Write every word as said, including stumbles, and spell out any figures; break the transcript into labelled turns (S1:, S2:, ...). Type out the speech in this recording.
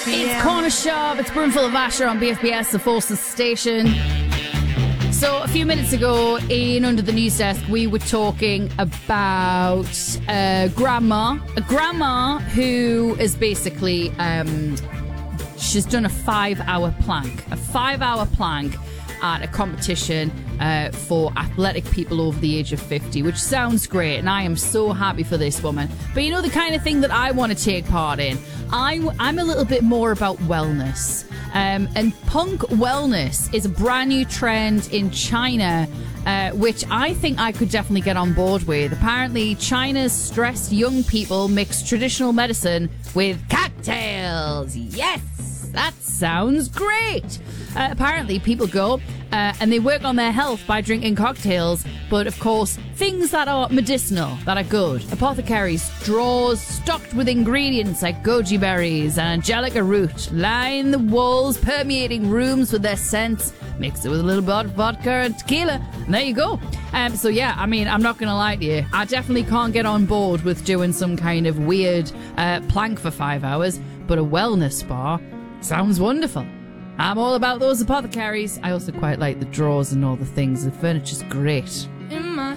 S1: It's Corner Shop. It's Broomful of Asher on B F B S, the Forces station. So a few minutes ago in Under the News Desk, we were talking about uh, grandma. A grandma who is basically, um, she's done a five-hour plank. A five-hour plank at a competition uh, for athletic people over the age of fifty, which sounds great, and I am so happy for this woman. But you know the kind of thing that I want to take part in? I, I'm a little bit more about wellness. Um, and punk wellness is a brand new trend in China, uh, which I think I could definitely get on board with. Apparently, China's stressed young people mix traditional medicine with cocktails. Yes, that sounds great. Uh, apparently, people go uh, and they work on their health by drinking cocktails, but of course, things that are medicinal, that are good. Apothecaries' drawers stocked with ingredients like goji berries and angelica root line the walls, permeating rooms with their scents. Mix it with a little bit of vodka and tequila, and there you go. Um, so yeah, I mean, I'm not going to lie to you. I definitely can't get on board with doing some kind of weird uh, plank for five hours, but a wellness spa sounds wonderful. I'm all about those apothecaries. I also quite like the drawers and all the things. The furniture's great.
S2: In my